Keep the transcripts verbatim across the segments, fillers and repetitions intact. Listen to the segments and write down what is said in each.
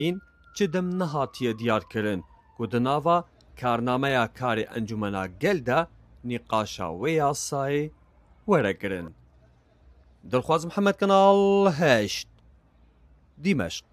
این چ دەم نەهاتیە دیارکردن ku di nava karnameya karê Encumena Gel de nîqaşa wê yasayê weregirin. Dilxwaz Mihemed Kanal heşt Dîmeşq.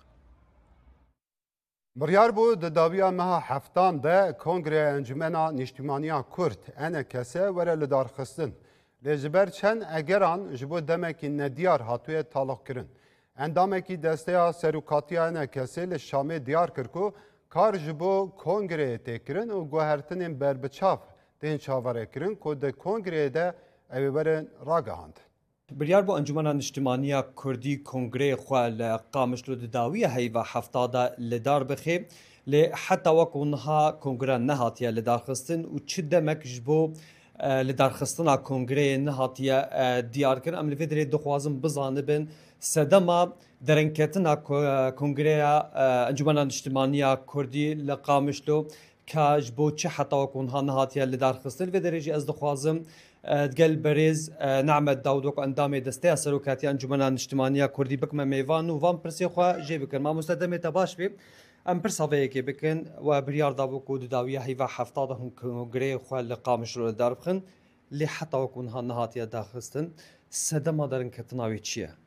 Biryar bû di dawiya meha heftan de Kongreya Encumena Niştimaniya Kurd ene kese were li darxistin. Lê ji ber çend egeran ji bo demekî nediyar hatûye talixkirin. Endamekî desteya serokatiya ene kesê li Şamê diyar kir ku kar ji bo kongreyê têkirin û guhertinên berbiçav tên çavarekirin ku di kongreyê de ew ê werin ragihand. Biryar bû Encumena Niştimaniya Kurdî kongreyê xwe li Qamişlo di dawiya heyva hefta de li dar bixe lê heta wekû niha kongreya nehatiye li darxistin û çi demek ji bo li darxistina kongreyê nehatiye diyarkirin em li vê derê dixwazin bizanibin sedema derengketina kongreya Encumena Niştimaniya Kurdî li Qamişlo ka ji bo çi heta wekû niha nehatiye li darxistin li vê derê jî ez dixwazim gel berêz Nehmed Dawd ku endamê desteya serokatiya Encumena Niştimaniya Kurdî bikime mêvan û van pirsê xwe jê bikin. Mamoste demê te baş bê em pirsa vêyekê bikin we biryar dabû ku di dawiya heyva hefta de hûn kongreyê xwe li Qamişlo li dar bixin lê heta wekû niha nehatiye darxistin sedema derinketina wê çi ye?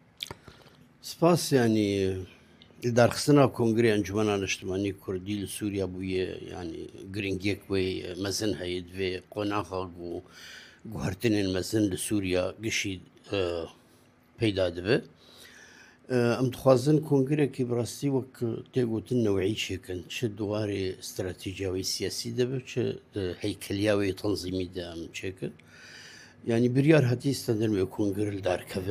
Spas yanî li darxistina Kongreya Encumena Niştimanî Kurdî li Sûriya bûye yanî giringiyek wê mezin heye divê qonaxa û guhertinên mezin li Sûriya gişî peyda dibe. Em dixwazin kongrekî bi rastî wek tê gotin newî çêkin çi duwarê stratêjiya wê siyasî dibe çi di heykeliya wê tanzîmî de em çêkin. Yanî biryar hatî standin wê kongre li darkeve.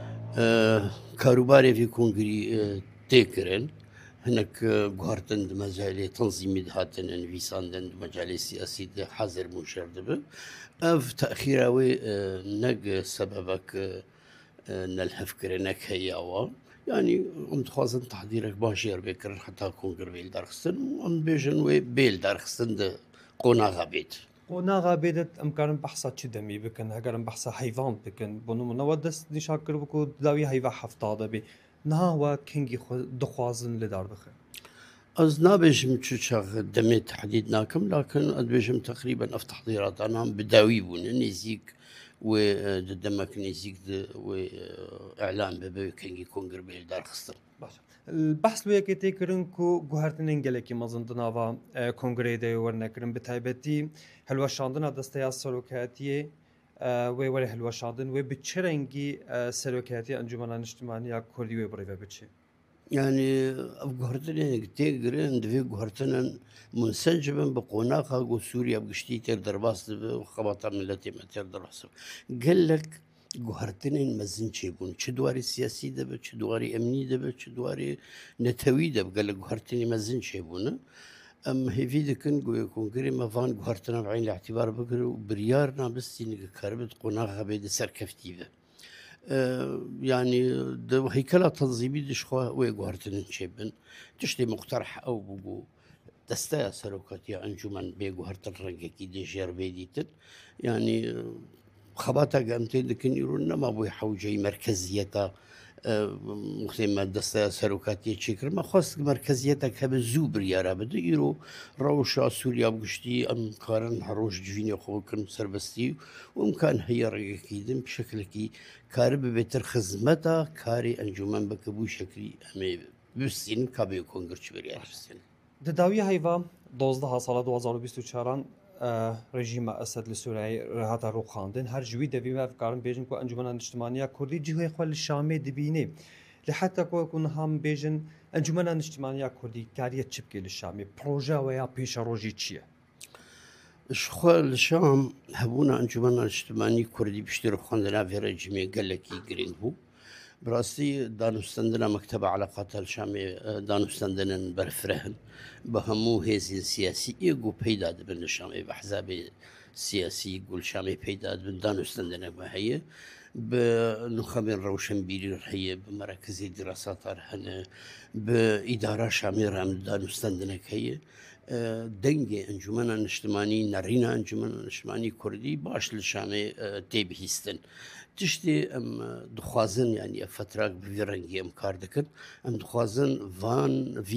Karûbarê vê kongrî tê kirin hinek guhertin di mecelê tanzîmî de hatine nivîsandin di mecelê siyasî de hazir bûn şer dibe. Ev texîra wê neg sebebek nelhevkirinek heye awa. Yani em dixwazin tehdîrek baş yer vêkirin heta kongre wê li darxistin û em bêjin wê bê li darxistin di qonaxa bêt. Qonaxa bêdet em karin behsa çi demî bikin heger em behsa heyvan bikin bo nimûne we dest nîşa kiribû ku dawiya heyva hefta de bê niha we kengî dixwazin li dar bixe. Ez nabêjim çi çax demê tehdîd nakim lakin ez bêjim teqrîben ev tehdîratan em bi dawî bûne nêzik wê di demek nêzik di wê elan bibe kengî kongre bê li darxistin. Behs wêyekê tê kirin ku guhertinên gelekî mezin di nava kongreyê de wernekirin bi taybetî hilweşandina desteya serokatiyê wê were hilweşandin wê bi çi rengî serokatiya Encumena Niştimaniya Kurdî wê birêve biçe? Yani ev guhertinên tê girin divê guhertinin munsecibin bi qonaxa got Sûriya giştî têr derbas dibe û xebata milletê me têr derbas dibe. Gelek guhertinên mezin çêbûn çi duwarê siyasî dibe çi duwarê emnî dibe çi duwarê netewî dibe gelek guhertinê mezin çêbûne. Em hêvî dikin ku kongrê me van guhertina bi eynî îtîbar bikir û biryar nabistî nikaribe di qonaxa bê di serkeftî be. Yani di heykela tanzîmî dişxwe wê guhertinin çêbin. Tiştê muqterih ew bû ku desteya serokatiya Encûmen bê guhertin rengekî dê jêr vê dîtin. Yani xebata em tê dikin îro nema wê hewceyî merkeziyeta muxtême desteya serokatiyê çêkirin me xwast merkeziyetek hebe zû biryara bide îro rewşa Sûriya giştî em karin her roj civînê xwe bikin serbestî û imkan heye rengekî din bi şekilekî karî bibêtir xizmeta karê encûmen bike bû şeklî em ê bistînin ka bê kongre çi biryar bistînin. Di dawiya heyva dozdeha sala du hezar û bîst û çaran rejîma Esed li Sûriyeyê hata rûxandin her ji wî devî me ev karin bêjin ku Encumena Niştimaniya Kurdî cihê xwe li Şamê dibîne. Li heta ku niha min bêjin Encumena Niştimaniya Kurdî kariye çi bike li Şamê proje weya pêşerojî çi ye? Ji xwe li Şam hebûna Encumena Niştimanî Kurdî piştî rûxandina vê rejimê gelekî giring bû. Bi rastî danûstandina Mekteba Eleqata li Şamê danûstandinên berfirehn bi hemû hêzên siyasî êgo peyda dibin li Şamê bi hezabê siyasî gu li Şamê peyda dibin danûstandinek me heye bi nûxemên rewşenbîrî heye bi merekezê dîrasatar hene bi îdara Şamê re em danûstandinek heye دەنگێ ئەنجومەنە نیشتمانی نەڕینە ئەنجومەنە نیشتمانی کوردی باش لە شانێ تێبیستن تشتێ ئەم دخوازن ینی ئە فتراک بڤێ ڕەنگی ئەم کار دەکرد ئەم دخوازن ڤان